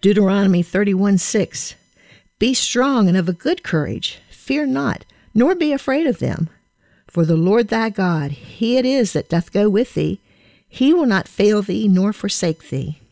Deuteronomy 31:6. Be strong and of a good courage. Fear not, nor be afraid of them. For the Lord thy God, he it is that doth go with thee. He will not fail thee nor forsake thee.